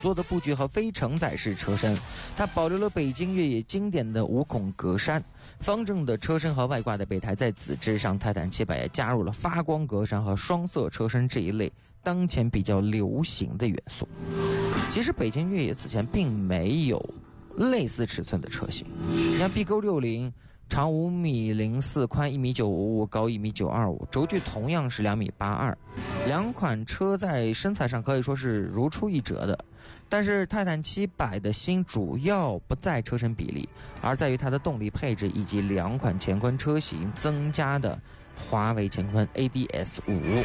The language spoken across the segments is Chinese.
做的布局和非承载式车身，它保留了北京越野经典的无孔格栅、方正的车身和外挂的备胎。在此之上，泰坦700也加入了发光格栅和双色车身这一类当前比较流行的元素。其实北京越野此前并没有类似尺寸的车型，你像 BQ60 长5.04米，宽1.955米，高1.925米，轴距同样是2.82米。两款车在身材上可以说是如出一辙的，但是泰坦700的新主要不在车身比例，而在于它的动力配置以及两款乾坤车型增加的华为乾坤 ADS5。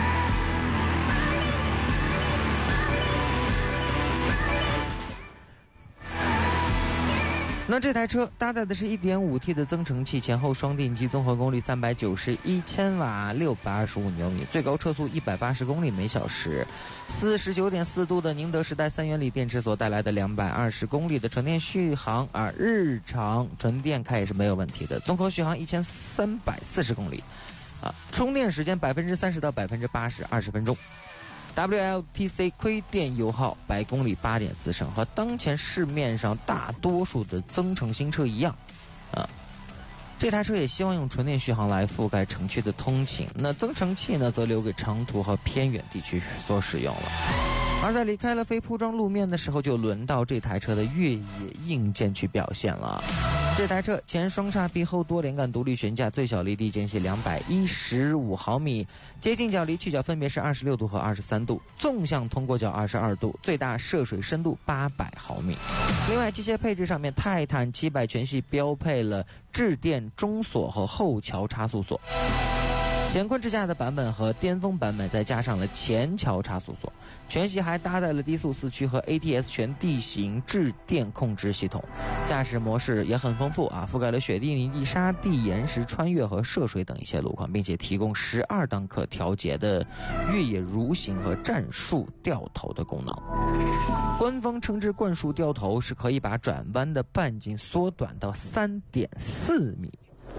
那这台车搭载的是 1.5T 的增程器，前后双电机，综合功率391千瓦，625牛米，最高车速180公里每小时，49.4度的宁德时代3元锂电池所带来的220公里的纯电续航，而日常纯电开也是没有问题的，综合续航1340公里，充电时间30%到80%，20分钟。WLTC 亏电油耗100公里8.4升，和当前市面上大多数的增程新车一样，这台车也希望用纯电续航来覆盖城区的通勤，那增程器呢，则留给长途和偏远地区所使用了。而在离开了非铺装路面的时候，就轮到这台车的越野硬件去表现了。这台车前双叉臂后多连杆独立悬架，最小离地间隙215毫米，接近角离去角分别是26度和23度，纵向通过角22度，最大涉水深度800毫米。另外机械配置上面，泰坦700全系标配了致电中锁和后桥差速锁，乾坤智驾的版本和巅峰版本再加上了前桥差速锁，全系还搭载了低速4驱和 ATS 全地形致电控制系统，驾驶模式也很丰富覆盖了雪地、泥地、沙地、岩石、穿越和涉水等一些路况，并且提供12档可调节的越野蠕行和战术掉头的功能。官方称之冠束掉头是可以把转弯的半径缩短到3.4米。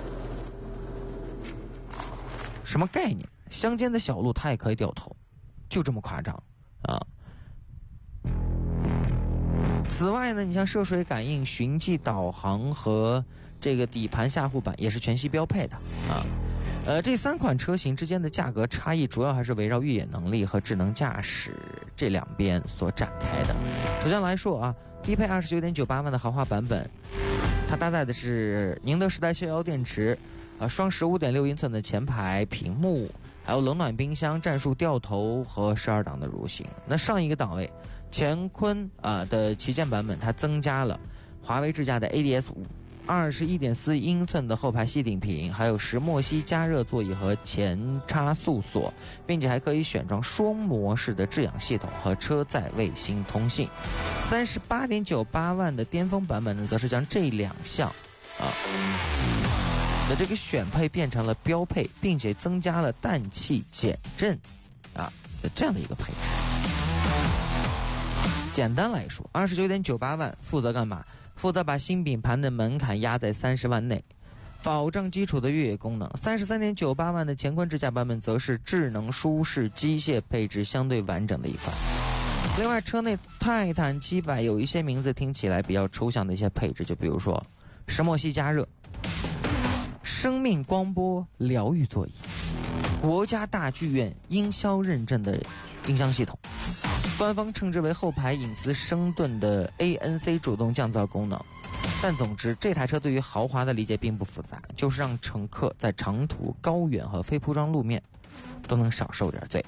什么概念？乡间的小路它也可以掉头，就这么夸张啊！此外呢，你像涉水感应、循迹导航和这个底盘下护板也是全系标配的啊。这3款车型之间的价格差异主要还是围绕越野能力和智能驾驶这两边所展开的。首先来说低配29.98万的豪华版本，它搭载的是宁德时代逍遥电池。双15.6英寸的前排屏幕，还有冷暖冰箱、战术掉头和12档的蠕行。那上一个档位，乾坤的旗舰版本，它增加了华为智驾的 ADS5，21.4英寸的后排吸顶屏，还有石墨烯加热座椅和前差速锁，并且还可以选装双模式的制氧系统和车载卫星通信。38.98万的巅峰版本呢，则是将这2项的这个选配变成了标配，并且增加了氮气减震的这样的一个配置。简单来说，29.98万负责干嘛？负责把新品盘的门槛压在30万内，保障基础的越野功能。33.98万的乾坤智驾版本则是智能舒适机械配置相对完整的一款。另外，车内泰坦700有一些名字听起来比较抽象的一些配置，就比如说石墨烯加热、生命光波疗愈座椅、国家大剧院音效认证的音箱系统，官方称之为后排隐私声盾的 ANC 主动降噪功能。但总之，这台车对于豪华的理解并不复杂，就是让乘客在长途、高远和非铺装路面都能少受点罪。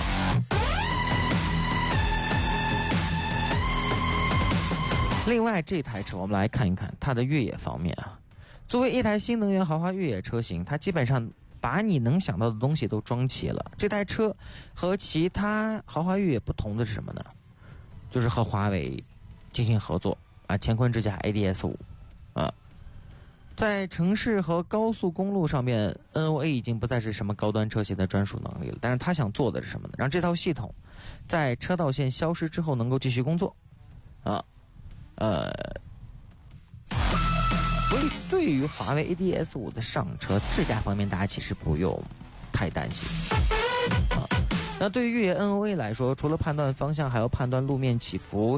另外，这台车我们来看一看它的越野方面作为一台新能源豪华越野车型，它基本上把你能想到的东西都装齐了。这台车和其他豪华越野不同的是什么呢？就是和华为进行合作乾坤智驾 ADS5 在城市和高速公路上面 NOA 已经不再是什么高端车型的专属能力了，但是他想做的是什么呢？让这套系统在车道线消失之后能够继续工作所以对于华为 ADS5 的上车智驾方面，大家其实不用太担心那对于越野 NOA 来说，除了判断方向，还要判断路面起伏、